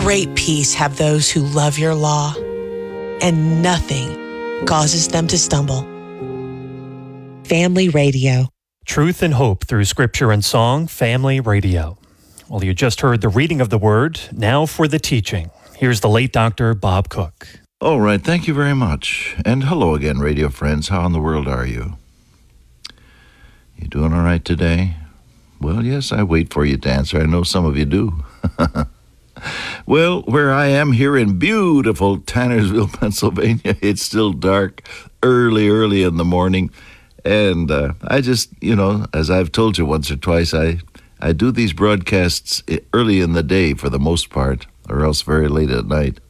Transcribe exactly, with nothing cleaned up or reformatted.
Great peace have those who love your law, and nothing causes them to stumble. Family Radio. Truth and hope through scripture and song, Family Radio. Well, you just heard the reading of the word. Now for the teaching. Here's the late Doctor Bob Cook. All right, thank you very much. And hello again, radio friends. How in the world are you? You doing all right today? Well, yes, I wait for you to answer. I know some of you do. Well, where I am here in beautiful Tannersville, Pennsylvania, it's still dark, early, early in the morning. And uh, I just, you know, as I've told you once or twice, I, I do these broadcasts early in the day for the most part, or else very late at night.